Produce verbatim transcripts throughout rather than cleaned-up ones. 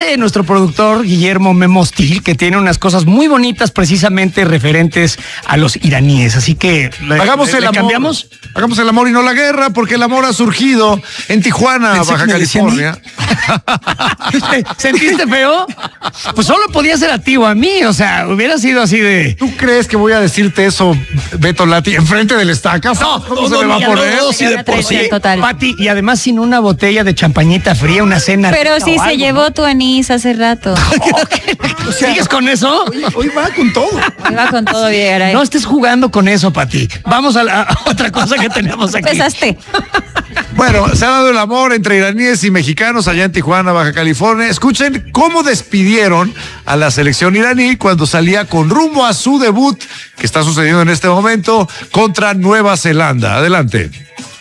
dice nuestro productor Guillermo Memostil que tiene unas cosas muy bonitas precisamente referentes a los iraníes. Así que hagamos le, el le amor. cambiamos. Hagamos el amor y no la guerra, porque el amor ha surgido en Tijuana, Pensé Baja que me decía California. ¿Sentiste feo? Pues solo podía ser a ti o a mí, o sea, hubiera sido así de... ¿Tú crees que voy a decirte eso, Beto Lati, enfrente del Estaca? No, ¿Cómo no, se me va a no, poner? no, sí, de por sí. Total. Pati, y además sin una botella de champañita fría, una cena. Pero rica sí o se algo, llevó ¿no? tu anís hace rato. O sea, ¿sigues con eso? Hoy, hoy va con todo. Iba con todo bien ahí. No estés jugando con eso, Pati. Vamos a, la, a otra cosa que tenemos aquí. Empezaste. Bueno, se ha dado el amor entre iraníes y mexicanos allá en Tijuana, Baja California. Escuchen cómo despidieron a la selección iraní cuando salía con rumbo a su debut, que está sucediendo en este momento, contra Nueva Zelanda. Adelante.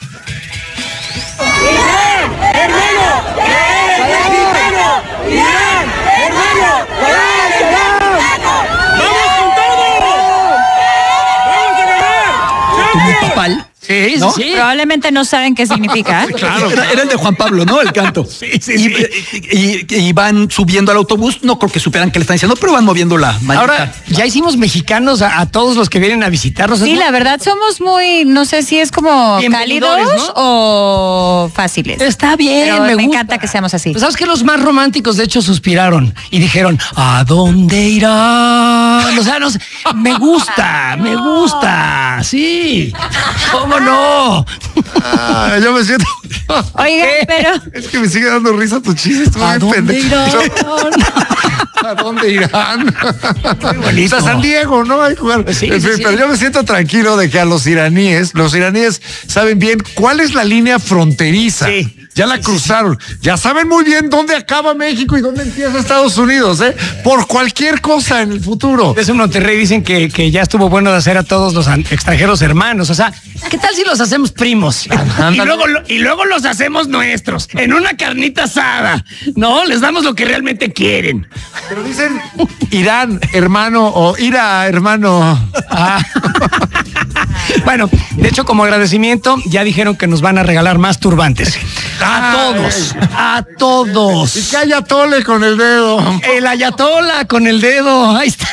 Tu papal. Sí, ¿No? sí, sí. Probablemente no saben qué significa. Claro. Era, era el de Juan Pablo, ¿no? El canto. Sí, sí, y, sí. Y, y- y van subiendo al autobús. No creo que supieran qué le están diciendo, pero van moviendo la manita. Ahora, ya hicimos mexicanos a, a todos los que vienen a visitarnos. Sí, Es la verdad somos muy, no sé si es como Bienvenidores, cálidos ¿no? o fáciles. Está bien, Pero me, me gusta. encanta que seamos así. Pues, ¿sabes que los más románticos, de hecho, suspiraron y dijeron, ¿a dónde irán? O sea, no sé, me gusta, me gusta, sí. ¿Cómo no? Ah, yo me siento... Oigan, pero Es que me sigue dando risa tu chiste. Estuvo ¿A bien dónde pendejo. irán? ¿A dónde irán? bonito. A San Diego, ¿no? Hay que jugar. Sí, En sí, fin, sí. Pero yo me siento tranquilo de que a los iraníes, los iraníes saben bien cuál es la línea fronteriza. Sí. Ya la cruzaron. Ya saben muy bien dónde acaba México y dónde empieza Estados Unidos, ¿eh? Por cualquier cosa en el futuro. Desde Monterrey dicen que, que ya estuvo bueno de hacer a todos los an- extranjeros hermanos. O sea, ¿qué tal si los hacemos primos? Y luego, lo- y luego los hacemos nuestros, en una carnita asada. No, les damos lo que realmente quieren. Pero dicen Irán, hermano, o Ira, hermano. Ah. Bueno, de hecho, como agradecimiento, ya dijeron que nos van a regalar más turbantes. A todos, a Y todos. calla tole con el dedo. El ayatola con el dedo. Ahí está.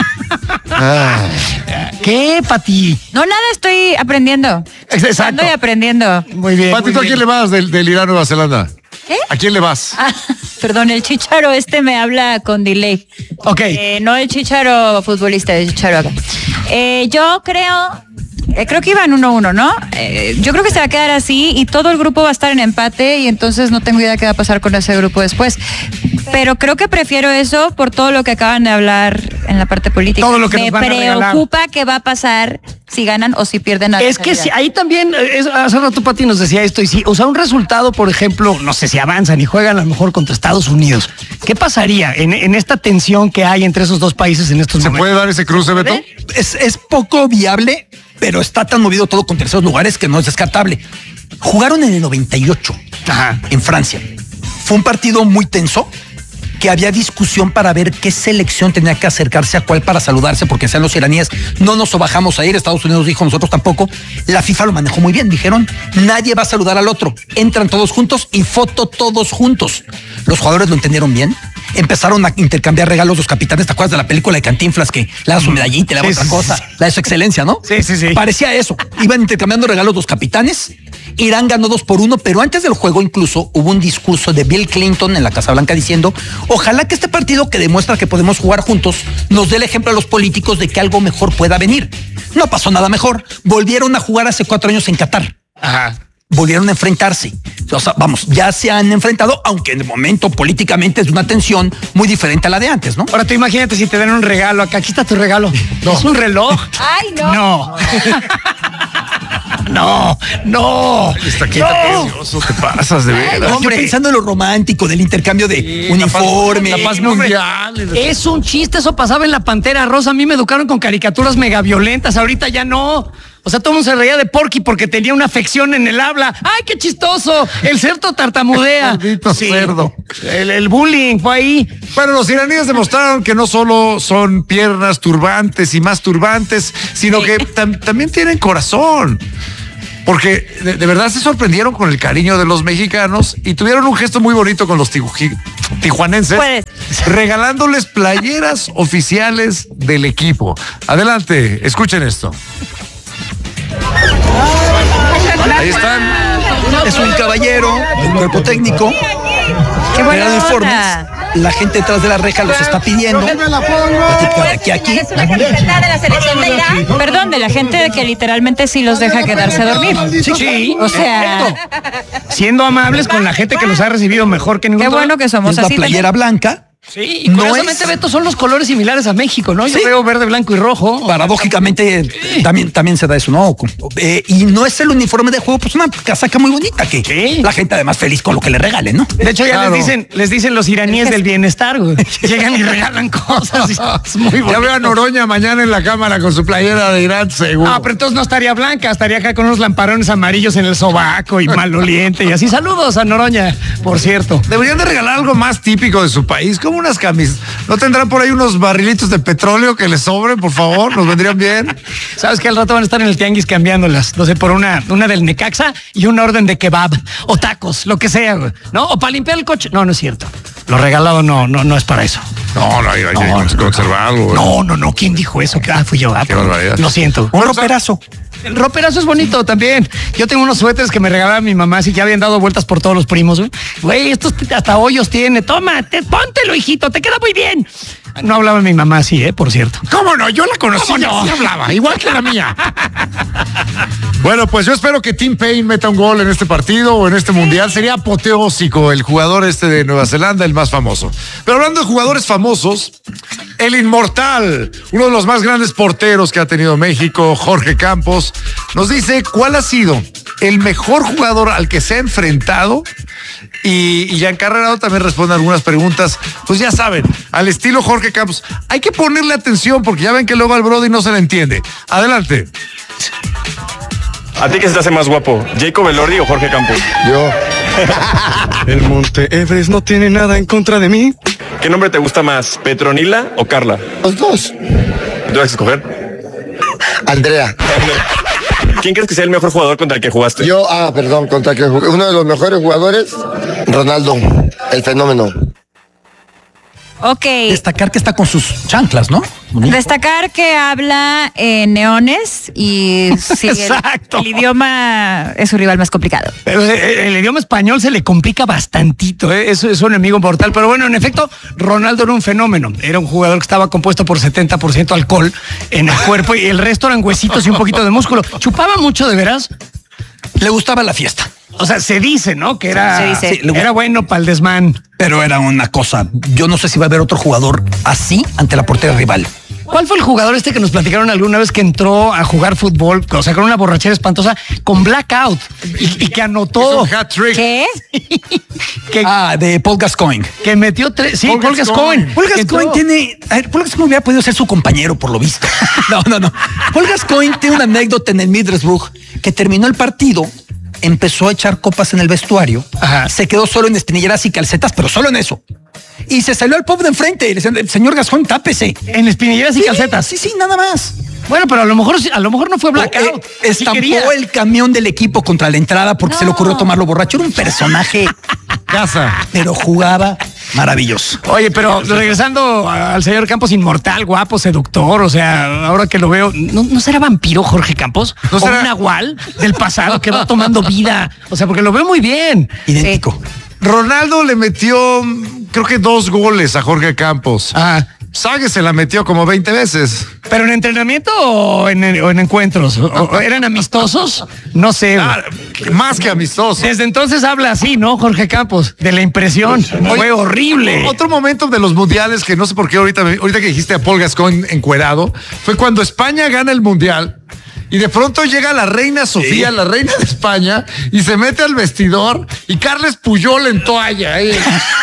Ah. ¿Qué, Pati? no nada estoy aprendiendo. Exacto. Estoy aprendiendo. Muy bien. Pati, muy ¿tú a bien. quién le vas del, del Irán Nueva Zelanda? ¿Qué? ¿A quién le vas? Ah, perdón, el chicharo este me habla con delay. Ok. Eh, no el chicharo futbolista, el chicharo acá. Eh, yo creo, eh, creo que iban uno uno, ¿no? Eh, yo creo que se va a quedar así y todo el grupo va a estar en empate y entonces no tengo idea qué va a pasar con ese grupo después. Pero creo que prefiero eso por todo lo que acaban de hablar en la parte política. Todo lo que me nos van a regalar. preocupa qué va a pasar si ganan o si pierden a la Es que salida. sí, ahí también, eh, es- hace rato Pati nos decía esto, y sí, o sea, un resultado, por ejemplo, no sé si avanzan y juegan a lo mejor contra Estados Unidos. ¿Qué pasaría en, en esta tensión que hay entre esos dos países en estos ¿Se momentos? puede dar ese cruce, Beto? Es, es poco viable, pero está tan movido todo con terceros lugares que no es descartable. Jugaron en el noventa y ocho Ajá. en Francia. Fue un partido muy tenso, que había discusión para ver qué selección tenía que acercarse a cuál para saludarse, porque sean los iraníes, no nos sobajamos a ir, Estados Unidos dijo, nosotros tampoco. La FIFA lo manejó muy bien, dijeron, nadie va a saludar al otro, entran todos juntos y foto todos juntos. Los jugadores lo entendieron bien, empezaron a intercambiar regalos los capitanes. ¿Te acuerdas de la película de Cantinflas que le da su medallita y le da Sí, otra sí, cosa? sí. La de su excelencia, ¿no? Sí, sí, sí. Parecía eso. Iban intercambiando regalos los capitanes. Irán ganó dos por uno, pero antes del juego incluso hubo un discurso de Bill Clinton en la Casa Blanca diciendo, ojalá que este partido que demuestra que podemos jugar juntos nos dé el ejemplo a los políticos de que algo mejor pueda venir. No pasó nada mejor. Volvieron a jugar hace cuatro años en Qatar. Ajá. Volvieron a enfrentarse. O sea, vamos, ya se han enfrentado, aunque en el momento políticamente es de una tensión muy diferente a la de antes, ¿no? Ahora tú imagínate si te dan un regalo acá. Aquí está tu regalo. ¿Es un reloj? Ay, no. No. No, no. Está qué No. precioso te pasas, de veras. Yo hombre. pensando en lo romántico del intercambio de uniforme. La paz Hombre, mundial. Es un chiste, eso pasaba en la Pantera Rosa. A mí me educaron con caricaturas mega violentas, ahorita ya no. O sea, todo el mundo se reía de Porky porque tenía una afección en el habla. ¡Ay, qué chistoso! El cerdo tartamudea. Maldito cerdo. El, el bullying fue ahí. Bueno, los iraníes demostraron que no solo son piernas turbantes y más turbantes, sino que tam- también tienen corazón. porque de, de verdad se sorprendieron con el cariño de los mexicanos y tuvieron un gesto muy bonito con los tiju- tijuanenses, Puedes. regalándoles playeras oficiales del equipo. Adelante, escuchen esto. Ahí están. Es un caballero del cuerpo técnico. Qué buena Creado informes. onda. La gente detrás de la reja los está pidiendo. De aquí a aquí. Es una camiseta de la selección de Irán. Perdón, de la gente que literalmente sí los deja quedarse a dormir. Sí, sí. O sea, Siendo amables con la gente que los ha recibido mejor que ningún qué otro. bueno que somos Es la así. playera blanca. Sí, y No curiosamente, es- Beto, son los colores similares a México, ¿no? Yo Sí. veo verde, blanco y rojo. Paradójicamente también, también se da eso, ¿no? Eh, y no es el uniforme de juego, pues una casaca muy bonita que Sí. la gente además feliz con lo que le regalen, ¿no? De hecho, ya Claro. les dicen, les dicen los iraníes del bienestar, güey. Llegan y regalan cosas. Es muy bonito. Ya veo a Noroña mañana en la cámara con su playera de Irán, seguro. Ah, pero entonces no estaría blanca, estaría acá con unos lamparones amarillos en el sobaco y maloliente y así. Saludos a Noroña, por cierto. Deberían de regalar algo más típico de su país, como unas camisas. ¿No tendrán por ahí unos barrilitos de petróleo que les sobren, por favor? ¿Nos vendrían bien? Sabes que al rato van a estar en el tianguis cambiándolas, no sé, por una, una del Necaxa y una orden de kebab o tacos, lo que sea, güey, ¿no? O para limpiar el coche. No, no es cierto. Lo regalado no, no, no es para eso. No, no, hay, hay que conservar algo. No, no, no. ¿Quién dijo eso? Ah, fui yo. Ah, Qué barbaridad. Lo siento. Un roperazo. El roperazo es bonito también. Yo tengo unos suéteres que me regalaba mi mamá, así que ya habían dado vueltas por todos los primos. Güey, Güey, estos t- hasta hoyos tiene. Toma, te, póntelo, hijito, te queda muy bien. No hablaba mi mamá así, ¿eh? Por cierto. ¿Cómo no? Yo la conocí, ¿Cómo no? así hablaba, igual que la mía. Bueno, pues yo espero que Tim Payne meta un gol en este partido o en este mundial. Sería apoteósico el jugador este de Nueva Zelanda, el más famoso. Pero hablando de jugadores famosos, el inmortal, uno de los más grandes porteros que ha tenido México, Jorge Campos, nos dice cuál ha sido el mejor jugador al que se ha enfrentado. Y, y Giancarlo Herrado también responde algunas preguntas. Pues ya saben, al estilo Jorge Campos. Hay que ponerle atención porque ya ven que luego al Brody no se le entiende. Adelante. ¿A ti qué se te hace más guapo? ¿Jacob Elordi o Jorge Campos? Yo. El Monte Everest no tiene nada en contra de mí. ¿Qué nombre te gusta más, Petronila o Carla? Los dos. ¿Tú vas a escoger? Andrea. ¿Quién crees que sea el mejor jugador contra el que jugaste? Yo, ah, perdón, contra que jugué. Uno de los mejores jugadores, Ronaldo, el fenómeno. ok. Destacar que está con sus chanclas, ¿no? Bonito. Destacar que habla en neones y sí, el, Exacto. el idioma es su rival más complicado. Pero el, el idioma español se le complica bastantito, ¿eh? Eso es un enemigo mortal. Pero bueno, en efecto, Ronaldo era un fenómeno. Era un jugador que estaba compuesto por setenta por ciento alcohol en el cuerpo y el resto eran huesitos y un poquito de músculo. Chupaba mucho, de veras. Le gustaba la fiesta, O sea, se dice, ¿no? Que era, Se dice. Sí, le- era bueno para el desmán. pero era una cosa. Yo no sé si va a haber otro jugador así ante la portera rival. ¿Cuál fue el jugador este que nos platicaron alguna vez que entró a jugar fútbol, o sea, con una borrachera espantosa, con blackout y, y que anotó, Un hat trick. ¿Qué? que, Ah, de Paul Gascoigne. que metió tres, sí, Paul Paul Gascoigne. Gascoigne. Paul Que Gascoigne entró- tiene. A ver, Paul Gascoigne hubiera podido ser su compañero, por lo visto. No, no, no. Paul Gascoigne tiene una anécdota en el Middlesbrough que terminó el partido, empezó a echar copas en el vestuario, Ajá. se quedó solo en espinilleras y calcetas, pero solo en eso. Y se salió al pub de enfrente y le decían, señor Gascoigne, tápese. en espinilleras y Sí, calcetas. Sí, sí, nada más. Bueno, pero a lo mejor a lo mejor no fue blackout. Eh, Sí estampó quería. el camión del equipo contra la entrada porque se le ocurrió tomarlo borracho. Era un personaje, Casa. pero jugaba maravilloso. Oye, pero regresando al señor Campos, inmortal, guapo, seductor, o sea, ahora que lo veo, ¿no, no será vampiro Jorge Campos? ¿No ¿O será- un nahual del pasado que va tomando vida? O sea, porque lo veo muy bien. Idéntico. Ronaldo le metió, creo que dos goles a Jorge Campos. Ah, Sague se la metió como veinte veces. ¿pero en entrenamiento o en, o en encuentros? ¿O- o ¿Eran amistosos? No sé. güey. Ah, más que amistoso. Desde entonces habla así, ¿no, Jorge Campos? De la impresión. Fue horrible. Otro momento de los mundiales que no sé por qué ahorita, me- ahorita que dijiste a Paul Gascoigne encuerado, fue cuando España gana el mundial y de pronto llega la reina Sofía, la reina de España, y se mete al vestidor y Carles Puyol en toalla. ¿eh?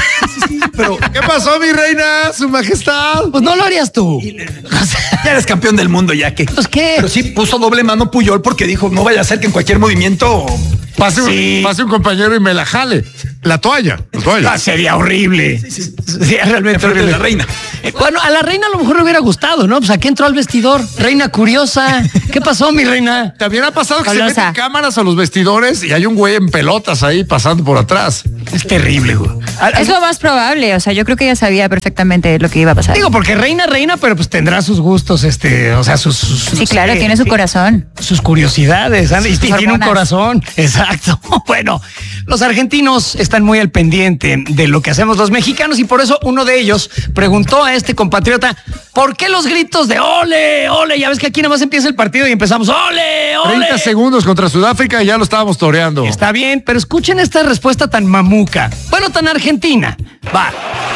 Pero, ¿qué pasó, mi reina? Su majestad. Pues no lo harías tú. Ya eres campeón del mundo, ya que. Pues, ¿qué? Pero sí puso doble mano Puyol porque dijo, no vaya a ser que en cualquier movimiento. Pase, un- Sí. pase un compañero y me la jale. La toalla, la toalla. Ah, sería horrible. Sería realmente Enfrente de horrible. la reina. Bueno, a la reina a lo mejor le hubiera gustado, ¿no? Pues aquí entró al vestidor. Reina curiosa. ¿Qué pasó, mi reina? También ha pasado que Colosa. se meten cámaras a los vestidores y hay un güey en pelotas ahí pasando por atrás. Es terrible, güey. Es lo más probable, o sea, yo creo que ella sabía perfectamente lo que iba a pasar. Digo, porque reina, reina, pero pues tendrá sus gustos, este, o sea, sus... sus Sí, no claro, sé, tiene su corazón. Sus curiosidades, ¿sabes? Y Sus tiene un hormonas. corazón. Exacto. Bueno, los argentinos están muy al pendiente de lo que hacemos los mexicanos y por eso uno de ellos preguntó a este compatriota, ¿por qué los gritos de ole, ole? Ya ves que aquí nada más empieza el partido y empezamos, ole, ole. treinta segundos contra Sudáfrica y ya lo estábamos toreando. Está bien, pero escuchen esta respuesta tan mamuca. Bueno, tan argentina. Va.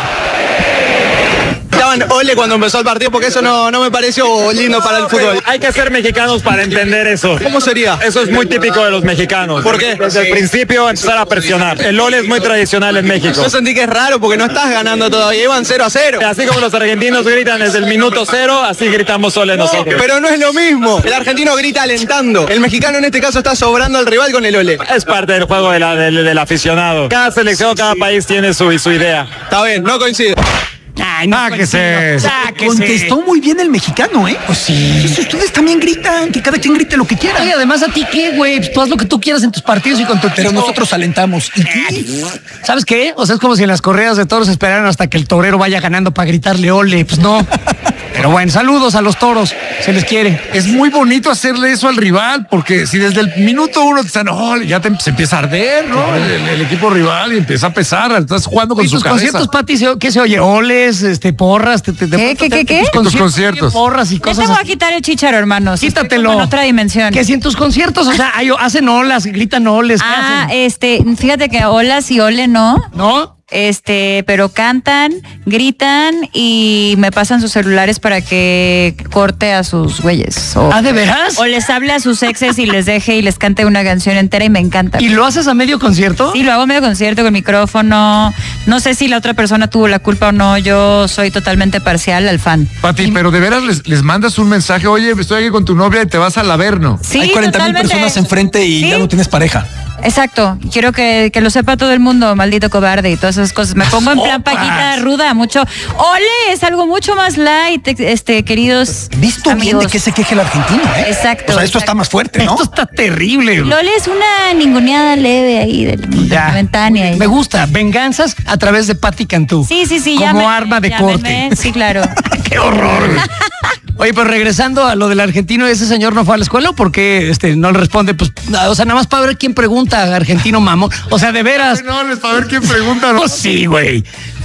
Estaban ole cuando empezó el partido porque eso no, no me pareció lindo para el fútbol. Hay que ser mexicanos para entender eso. ¿Cómo sería? Eso es muy típico de los mexicanos. ¿Por qué? Desde el principio empezar a presionar. El ole es muy tradicional en México. Yo sentí que es raro porque no estás ganando todavía, iban cero a cero. Así como los argentinos gritan desde el minuto cero, así gritamos ole nosotros. Pero no es lo mismo. El argentino grita alentando. El mexicano en este caso está sobrando al rival con el ole. Es parte del juego de la- del, del aficionado. Cada selección, cada país tiene su, su idea. Está bien, no coincido. Ay, no Sáquese. coincido. Sáquese. Contestó muy bien el mexicano, ¿eh? Pues sí. Ustedes también gritan, que cada quien grite lo que quiera. Oye, además a ti qué, güey, pues tú haz lo que tú quieras en tus partidos y con tu Pero nosotros alentamos. ¿Y qué? ¿Sabes qué? O sea, es como si en las correas de toros esperaran hasta que el torero vaya ganando para gritarle ole. Pues no. Pero bueno, saludos a los toros. Se les quiere. Es muy bonito hacerle eso al rival, porque si desde el minuto uno te están, oh, ya te, se empieza a arder, ¿no? El, el equipo rival y empieza a pesar, estás jugando con ¿Y su tus cabeza. conciertos, Pati, se- qué se oye? ¿Oles, este, porras? Te, te, te- ¿Qué, te- qué, qué, te- qué? tus Tus conciertos. Porras y Ya cosas te voy a así. quitar el chícharo, hermanos. Estoy Quítatelo. como en otra dimensión. Que si en tus conciertos, o sea, hay- hacen olas, gritan oles, ¿qué Ah, hacen? este, fíjate que olas y ole no. ¿No? Este, pero cantan, gritan y me pasan sus celulares para que corte a sus güeyes. O, ¿Ah, de veras? o les hable a sus exes y les deje y les cante una canción entera y me encanta. ¿Y lo haces a medio concierto? Sí, lo hago medio concierto con micrófono. No sé si la otra persona tuvo la culpa o no. Yo soy totalmente parcial al fan. Pati, pero de veras les, les mandas un mensaje, oye, estoy aquí con tu novia y te vas al Averno. Sí, Hay cuarenta mil totalmente. personas enfrente y ¿Sí? ya no tienes pareja. Exacto. Quiero que, que lo sepa todo el mundo, maldito cobarde y todas esas cosas. Me pongo en plan Sopas. Paquita ruda, mucho. Ole, es algo mucho más light, este, queridos Visto bien amigos. de qué se queje el argentino, ¿eh? Exacto, O sea, esto exacto. está más fuerte, ¿no? Esto está terrible. güey. Lole es una ninguneada leve ahí, del, del Ya. momentánea. ahí. Me gusta. Venganzas a través de Pati Cantú. Sí, sí, sí. Como llámenme, arma de llámenme. corte. Sí, claro. ¡Qué horror! güey. Oye, pero regresando a lo del argentino, ¿ese señor no fue a la escuela o por qué este, no le responde? Pues, o sea, nada más para ver quién pregunta, argentino mamón. O sea, de veras. No, les para ver quién pregunta, ¿no? Pues sí, güey.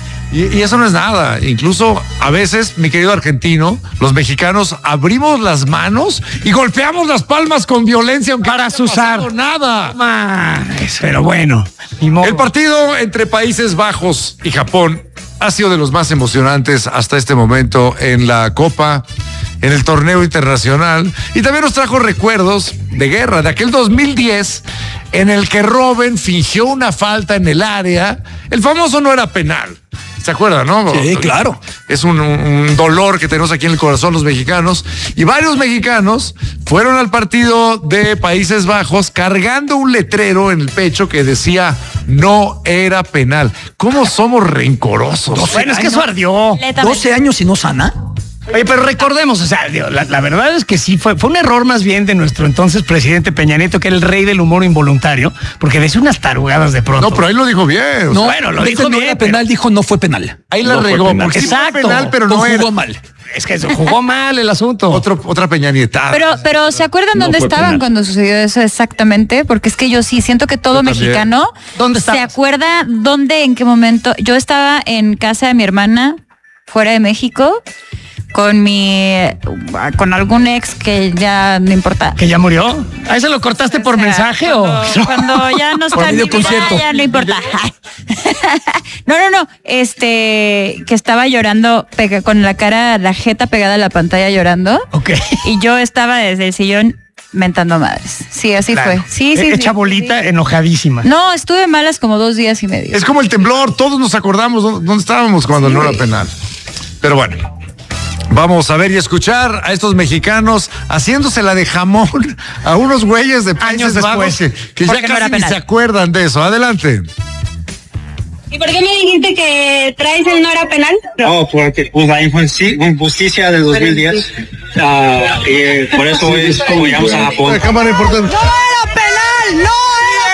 Y, y eso no es nada. Incluso a veces, mi querido argentino, los mexicanos abrimos las manos y golpeamos las palmas con violencia, aunque Para no haya azuzar. pasado nada. Más, pero bueno. Ni modo. El partido entre Países Bajos y Japón ha sido de los más emocionantes hasta este momento en la Copa, en el torneo internacional, y también nos trajo recuerdos de guerra, de aquel dos mil diez en el que Robben fingió una falta en el área. El famoso no era penal. ¿Se acuerdan, no? Sí, claro. Es un, un dolor que tenemos aquí en el corazón los mexicanos. Y varios mexicanos fueron al partido de Países Bajos cargando un letrero en el pecho que decía no era penal. ¿Cómo somos rencorosos? Bueno, es que eso ardió. Completamente. doce años y no sana. Oye, pero recordemos, o sea, digo, la, la verdad es que sí, fue, fue un error más bien de nuestro entonces presidente Peña Nieto, que era el rey del humor involuntario, porque decía unas tarugadas de pronto. No, pero ahí lo dijo bien. o No, sea, bueno, lo dijo dijo no bien, era penal, dijo no fue penal. ahí la no fue regó. penal. Porque sí fue Exacto. penal, pero No no, era. jugó mal. Es que se jugó mal el asunto. Otro, otra Peña Nietada. Pero, pero ¿se acuerdan No dónde fue estaban penal. cuando sucedió eso exactamente? Porque es que yo sí siento que todo Yo también. mexicano ¿Dónde se estabas? acuerda dónde, en qué momento. Yo estaba en casa de mi hermana, fuera de México, con mi, con algún ex que ya no importa. ¿Que ya murió? ¿Ahí se lo cortaste por O sea, mensaje cuando, o...? cuando ya no Por está en mi medio vida, concierto. ya no importa. No, no, no. Este, que estaba llorando pega- con la cara, la jeta pegada a la pantalla llorando. Ok. Y yo estaba desde el sillón mentando madres. Sí, así Claro. fue. Sí, sí. Hecha sí, bolita, sí. enojadísima. No, estuve malas como dos días y medio. Es como el temblor, todos nos acordamos dónde, dónde estábamos cuando no era penal. Pero bueno, vamos a ver y escuchar a estos mexicanos haciéndosela de jamón a unos güeyes de Países Años Bajos después. que, que ya Porque no casi era ni penal. se acuerdan de eso. Adelante. ¿Y por qué me dijiste que traes el no era penal? No, porque pues, la injusticia de dos mil diez uh, y por eso es como llegamos a Japón. La cámara importante. ¡No era penal! ¡No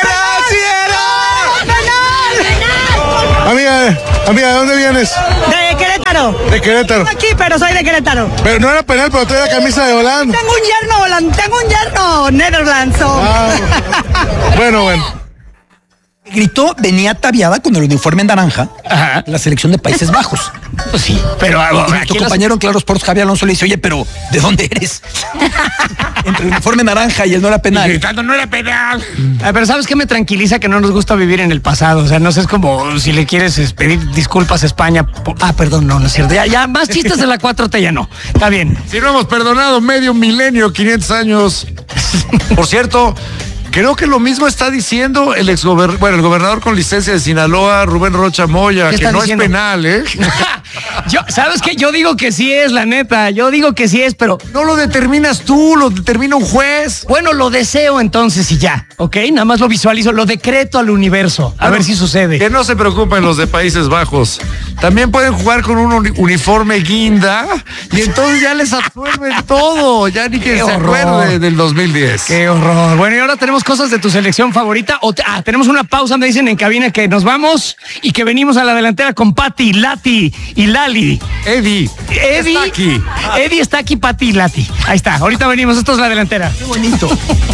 era penal! ¡No era Amiga, amiga, ¿de dónde vienes? De Querétaro. De Querétaro. Estoy aquí, pero soy de Querétaro. Pero no era penal, pero trae la camisa de Holanda. Tengo un yerno Holanda, tengo un yerno Netherlands. So. Ah, bueno, bueno. Gritó, venía ataviada con el uniforme naranja. Ajá. La selección de Países Bajos. Pues sí, pero ah, Tu aquí compañero en Claro Sports, Javier Alonso, le dice, oye, pero ¿de dónde eres? Entre el uniforme naranja y el no era penal. Gritando, no era penal. Ah, pero ¿sabes qué me tranquiliza? Que no nos gusta vivir en el pasado. O sea, no sé, es como si le quieres pedir disculpas a España. Por... Ah, perdón, no, no es cierto. Ya, ya, más chistes de la cuatro T ya no. Está bien. Si no hemos perdonado medio milenio, quinientos años. Por cierto, creo que lo mismo está diciendo el ex bueno, el gobernador con licencia de Sinaloa, Rubén Rocha Moya, que no diciendo? Es penal, ¿eh? Yo, ¿sabes qué? Yo digo que sí es, la neta. Yo digo que sí es, pero no lo determinas tú, lo determina un juez. Bueno, lo deseo entonces y ya, ¿ok? Nada más lo visualizo, lo decreto al universo. A bueno, ver si sucede. Que no se preocupen los de Países Bajos. También pueden jugar con un uniforme guinda y entonces ya les absuelven todo. Ya ni que se acuerde del dos mil diez. Qué horror. Bueno, y ahora tenemos cosas de tu selección favorita. O te, ah, tenemos una pausa, me dicen en cabina que nos vamos y que venimos a la delantera con Pati, Lati y Lali. Eddie. Eddie está aquí. Eddie está aquí, Pati y Lati. Ahí está. Ahorita venimos. Esto es la delantera. Qué bonito.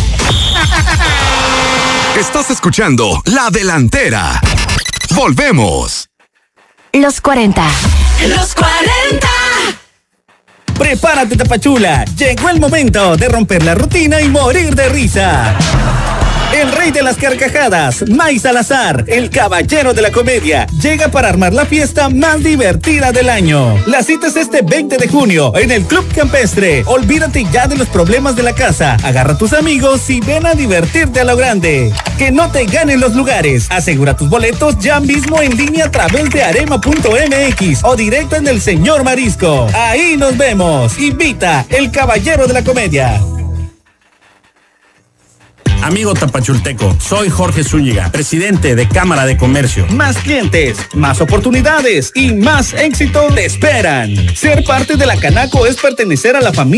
Estás escuchando La Delantera. Volvemos. Los cuarenta. Los cuarenta. Prepárate, Tapachula. Llegó el momento de romper la rutina y morir de risa. El rey de las carcajadas, May Salazar, el caballero de la comedia, llega para armar la fiesta más divertida del año. La cita es este veinte de junio en el Club Campestre. Olvídate ya de los problemas de la casa. Agarra a tus amigos y ven a divertirte a lo grande. Que no te ganen los lugares. Asegura tus boletos ya mismo en línea a través de arema punto m x o directo en el Señor Marisco. Ahí nos vemos. Invita el caballero de la comedia. Amigo tapachulteco, soy Jorge Zúñiga, presidente de Cámara de Comercio. Más clientes, más oportunidades y más éxito te esperan. Ser parte de la Canaco es pertenecer a la familia